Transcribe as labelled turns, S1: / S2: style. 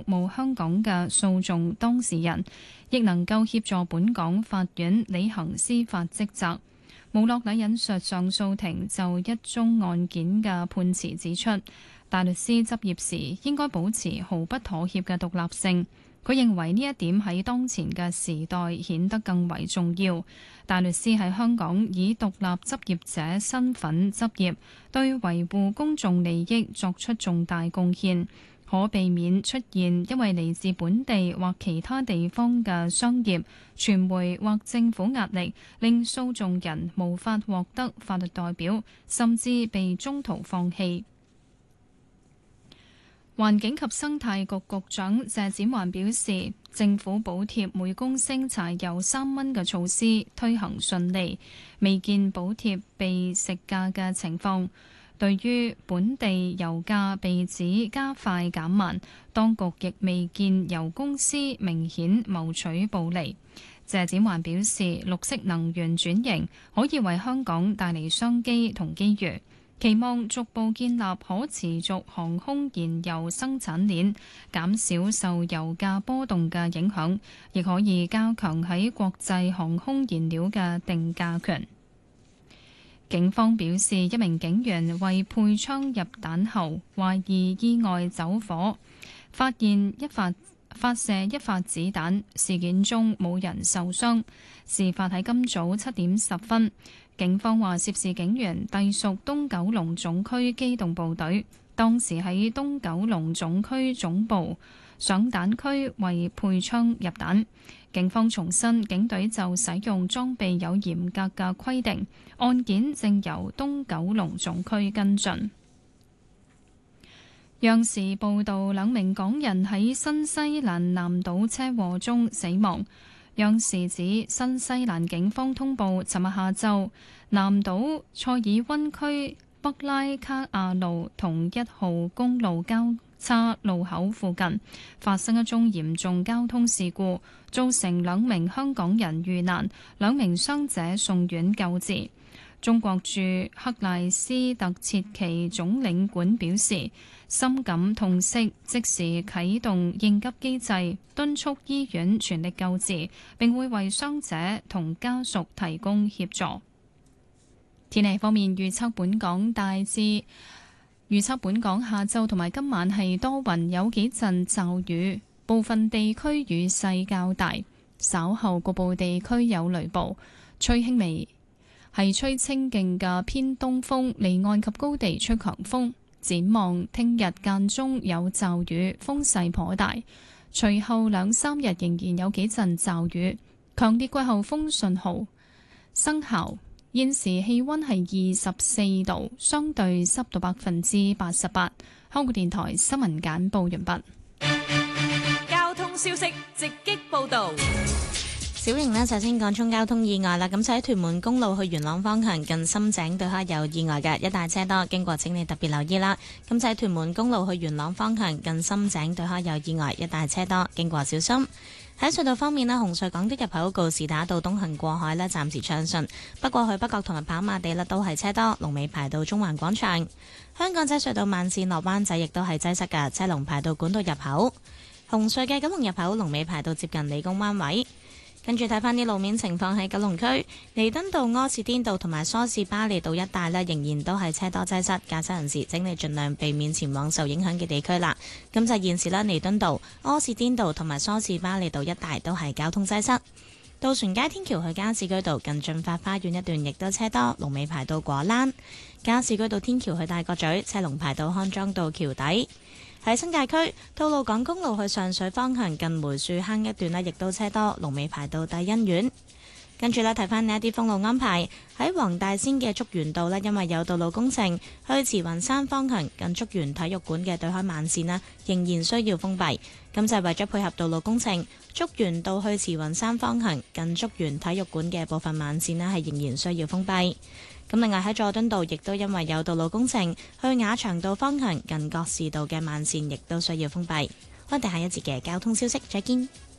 S1: 務香港嘅訴訟當事人，亦能夠協助本港法院履行司法職責。無諾禮引述上訴庭就一宗案件嘅判詞指出，大律師執業時應該保持毫不妥協嘅獨立性。佢認為呢一點喺當前嘅時代顯得更為重要。大律師喺香港以獨立執業者身份執業，對維護公眾利益作出重大貢獻，可避免出現因為嚟自本地或其他地方嘅商業、傳媒或政府壓力，令訴訟人無法獲得法律代表，甚至被中途放棄。環境及生態局局長謝展寰表示，政府補貼每公升柴油3蚊嘅措施推行順利，未見補貼被食價嘅情況。對於本地油價被指加快減慢，當局亦未見油公司明顯謀取暴利。謝展寰表示，綠色能源轉型可以為香港帶嚟商機同機遇。期望逐步建立可持續航空燃油生產鏈，減少受油價波動嘅影響，亦可以加強喺國際航空燃料嘅定價權。警方表示，一名警員為配槍入彈後，懷疑意外走火，發射一發子彈，事件中冇人受傷。事發喺今早7點10分。警方話涉事警員隸屬東九龍總區機動部隊，當時喺東九龍總區總部上彈區為配槍入彈。警方重申，警隊就使用裝備有嚴格嘅規定，案件正由東九龍總區跟進。央視報道，2名港人喺新西蘭南島車禍中死亡。央視指，新西蘭警方通報，尋日下晝南島塞爾溫區北拉卡亞路同1號公路交叉路口附近發生一宗嚴重交通事故，造成2名香港人遇難，2名傷者送院救治。中國駐克賴斯特切奇總領館表示，深感痛惜，即時啟動應急機制，敦促醫院全力救治，並會為傷者同家屬提供協助。天氣方面，預測本港下晝同埋今晚係多雲，有幾陣驟雨，部分地區雨勢較大，稍後局部地區有雷暴，吹清勁嘅偏東風，離岸及高地吹強風。展望聽日間中有驟雨，風勢頗大，隨後2-3日仍然有幾陣驟雨，強烈季候風信號生效。現時氣溫係24度，相對濕度88%。香港電台新聞簡報完畢。
S2: 交通消息直擊報道。
S3: 小瑩呢，首先講中交通意外啦，咁就喺屯門公路去元朗方向近深井對開有意外嘅，一帶車多，經過請你特別留意啦。咁就喺屯門公路去元朗方向近深井對開有意外，一帶車多，經過小心。喺隧道方面呢，紅隧港島入口告士打道東行過海呢，暫時暢順，不過去北角同埋跑馬地呢，都係車多，龍尾排到中環廣場。香港仔隧道慢線落灣仔亦都係擠塞嘅，車龍排到管道入口。紅隧嘅九龍入口龍尾排到接近理工灣位。跟住睇返啲路面情況，喺九龍區彌敦道、柯士甸道同埋梳士巴利道一帶呢，仍然都係車多擠塞，駕駛人士請你盡量避免前往受影響嘅地區啦。咁就現時呢，彌敦道、柯士甸道同埋梳士巴利道一帶都係交通擠塞。渡船街天橋去加士居道近駿發花園一段亦都車多，龍尾排到果欄。加士居道天橋去大角咀車龍排到康莊道橋底。喺新界區吐露港公路去上水方向近梅樹坑一段呢，亦都車多，龍尾排到帝欣苑。跟住呢，睇翻呢一啲封路安排，喺黃大仙嘅竹園道呢，因為有道路工程，去慈雲山方向近竹園體育館嘅對開慢線呢，仍然需要封閉。咁就係為咗配合道路工程，竹園道去慈雲山方向近竹園體育館嘅部分慢線呢，係仍然需要封閉。咁另外喺佐敦道亦都因為有道路工程，去雅翔道方向近覺士道嘅慢線亦都需要封閉。我哋下一節嘅交通消息再見。